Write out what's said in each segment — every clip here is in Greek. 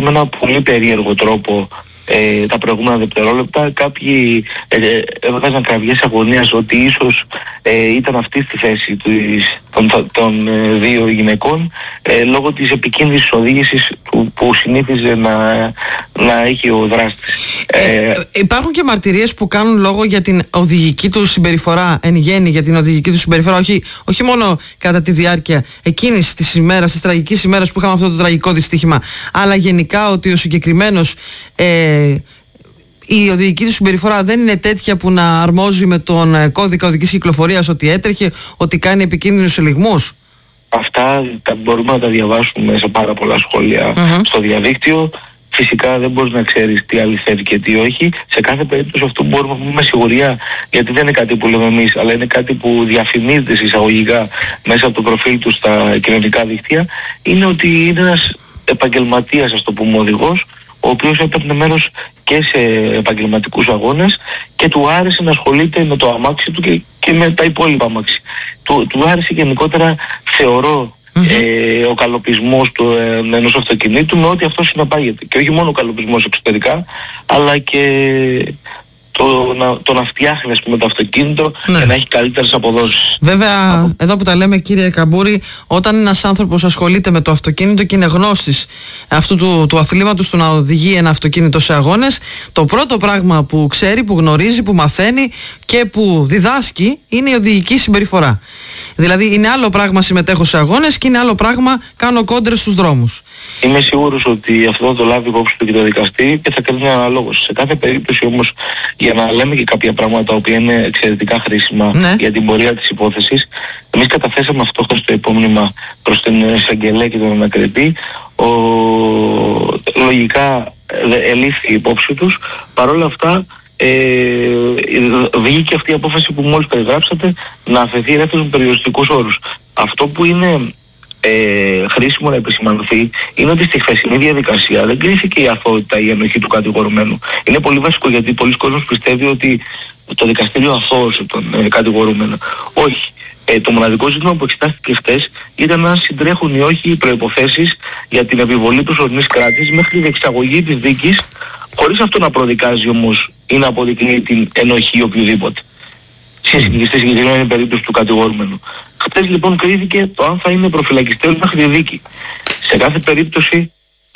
με ένα πολύ περίεργο τρόπο τα προηγούμενα δευτερόλεπτα. Κάποιοι έβγαζαν κραυγές αγωνίας ότι ίσως ήταν αυτή στη θέση των δύο γυναικών λόγω της επικίνδυνης οδήγησης που συνήθιζε να έχει ο δράστης. Υπάρχουν και μαρτυρίες που κάνουν λόγο για την οδηγική του συμπεριφορά, εν γέννη για την οδηγική του συμπεριφορά, όχι μόνο κατά τη διάρκεια εκείνης της ημέρας, της τραγικής ημέρας που είχαμε αυτό το τραγικό δυστύχημα, αλλά γενικά ότι ο συγκεκριμένος η οδηγική του συμπεριφορά δεν είναι τέτοια που να αρμόζει με τον κώδικα οδικής κυκλοφορίας, ότι έτρεχε, ότι κάνει επικίνδυνους ελιγμούς. Αυτά μπορούμε να τα διαβάσουμε σε πάρα πολλά σχόλια στο διαδίκτυο. Φυσικά δεν μπορείς να ξέρεις τι αληθεύει και τι όχι. Σε κάθε περίπτωση αυτό μπορούμε να πούμε με σιγουριά, γιατί δεν είναι κάτι που λέμε εμείς, αλλά είναι κάτι που διαφημίζεται εισαγωγικά μέσα από το προφίλ του στα κοινωνικά δίκτυα, είναι ότι είναι ένας επαγγελματίας, ας το πούμε, οδηγός, ο οποίος έπαιρνε μέρος και σε επαγγελματικούς αγώνες και του άρεσε να ασχολείται με το αμάξι του και με τα υπόλοιπα αμάξι. Του άρεσε γενικότερα, θεωρώ, ο καλοπισμός του ενός αυτοκινήτου με ό,τι αυτό συνεπάγεται. Και όχι μόνο ο καλοπισμός εξωτερικά, αλλά και το να φτιάχνει, ας πούμε, το αυτοκίνητο και να έχει καλύτερες αποδόσεις. Βέβαια, εδώ που τα λέμε, κύριε Καμπούρη, όταν ένας άνθρωπος ασχολείται με το αυτοκίνητο και είναι γνώστης αυτού του αθλήματος, του να οδηγεί ένα αυτοκίνητο σε αγώνες, το πρώτο πράγμα που ξέρει, που γνωρίζει, που μαθαίνει και που διδάσκει είναι η οδηγική συμπεριφορά. Δηλαδή είναι άλλο πράγμα συμμετέχω σε αγώνες και είναι άλλο πράγμα κάνω κόντρες στους δρόμους. Είμαι σίγουρος ότι αυτό θα το λάβει υπόψη του και το δικαστή και θα κρίνει αναλόγως. Σε κάθε περίπτωση όμως, για να λέμε και κάποια πράγματα τα οποία είναι εξαιρετικά χρήσιμα για την πορεία της υπόθεσης, εμείς καταθέσαμε αυτό στο υπόμνημα προς την εισαγγελέα και τον ανακριτή. Λογικά ελήφθη υπόψη τους. Παρ' όλα αυτά βγήκε αυτή η απόφαση που μόλις περιγράψατε, να αφαιθεί ελεύθερος με περιοριστικούς όρους. Αυτό που είναι χρήσιμο να επισημανθεί είναι ότι στη χθεσινή διαδικασία δεν κρίθηκε η αθωότητα ή η ενοχή του κατηγορουμένου. Είναι πολύ βασικό, γιατί πολλοί κόσμος πιστεύει ότι το δικαστήριο αθώωσε τον κατηγορούμενο. Όχι. Το μοναδικό ζήτημα που εξετάστηκε χθες ήταν αν συντρέχουν ή όχι οι προϋποθέσεις για την επιβολή προσωρινής κράτησης μέχρι τη διεξαγωγή της δίκης, χωρίς αυτό να προδικάζει όμως ή να αποδεικνύει την ενοχή οποιοδήποτε. Στη συγκεκριμένη περίπτωση του κατηγορούμενου. Χθες λοιπόν κρίθηκε το αν θα είναι προφυλακιστέος μέχρι τη δίκη. Σε κάθε περίπτωση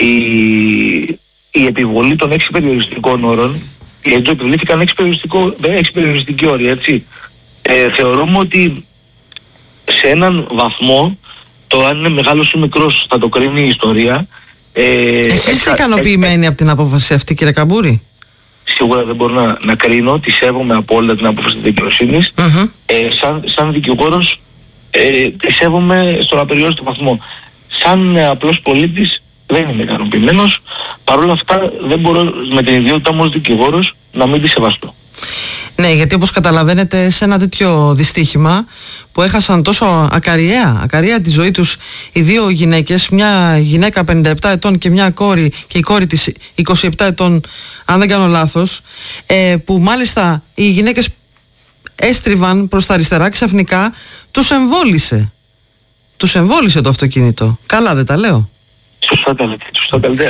η επιβολή των 6 περιοριστικών όρων, γιατί επιβλήθηκαν 6 περιοριστικοί όροι, έτσι. Θεωρούμε ότι σε έναν βαθμό, το αν είναι μεγάλος ή μικρός θα το κρίνει η ιστορία. Εσείς είστε ικανοποιημένοι από την απόφαση αυτή, κύριε Καμπούρη? Σίγουρα δεν μπορώ να κρίνω, τη σέβομαι απόλυτα την απόφαση της δικαιοσύνης. Σαν δικηγόρος τη σέβομαι στον απεριόριστο βαθμό. Σαν απλός πολίτης δεν είμαι ικανοποιημένος. Παρ' όλα αυτά δεν μπορώ με την ιδιότητά μου ως δικηγόρος να μην τη σεβαστώ. Ναι, γιατί όπως καταλαβαίνετε, σε ένα τέτοιο δυστύχημα που έχασαν τόσο ακαριαία τη ζωή τους οι δύο γυναίκες, μια γυναίκα 57 ετών και μια κόρη, και η κόρη της 27 ετών, αν δεν κάνω λάθος, που μάλιστα οι γυναίκες έστριβαν προς τα αριστερά, ξαφνικά τους εμβόλισε το αυτοκίνητο. Καλά δεν τα λέω? Σωστά τα λέτε.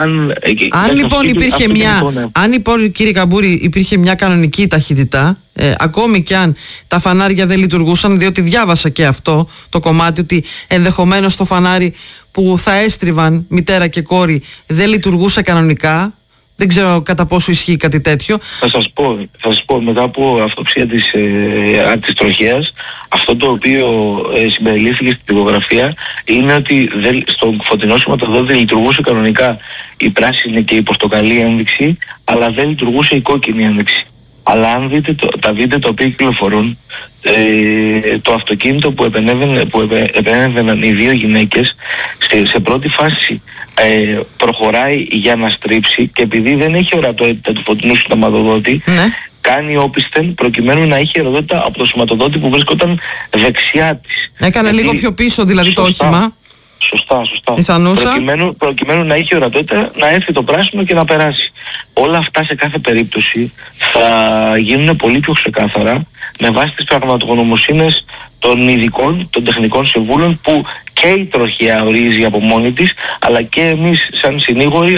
Αν λοιπόν, κύριε Καμπούρη, υπήρχε μια κανονική ταχύτητα, ακόμη και αν τα φανάρια δεν λειτουργούσαν, διότι διάβασα και αυτό το κομμάτι, ότι ενδεχομένως το φανάρι που θα έστριβαν μητέρα και κόρη δεν λειτουργούσε κανονικά. Δεν ξέρω κατά πόσο ισχύει κάτι τέτοιο. Θα σας πω μετά από αυτοψία της τροχέας, αυτό το οποίο συμπεριλήφθηκε στην τυπογραφία είναι ότι στο φωτεινό σηματοδότη δεν λειτουργούσε κανονικά η πράσινη και η πορτοκαλί ένδειξη, αλλά δεν λειτουργούσε η κόκκινη ένδειξη. Αλλά αν δείτε τα βίντεο τα οποία κυκλοφορούν, το αυτοκίνητο που επενέβαιναν οι δύο γυναίκες σε πρώτη φάση προχωράει για να στρίψει, και επειδή δεν έχει ορατότητα του φωτεινού σηματοδότη, κάνει όπισθεν προκειμένου να έχει ορατότητα από το σηματοδότη που βρίσκονταν δεξιά της. Έκανε λίγο πιο πίσω δηλαδή το όχημα. Σωστά. Προκειμένου να έχει ορατότητα, να έρθει το πράσινο και να περάσει. Όλα αυτά σε κάθε περίπτωση θα γίνουν πολύ πιο ξεκάθαρα με βάση τις πραγματογνωμοσύνες των ειδικών, των τεχνικών συμβούλων, που και η τροχέα ορίζει από μόνη της, αλλά και εμείς σαν συνήγοροι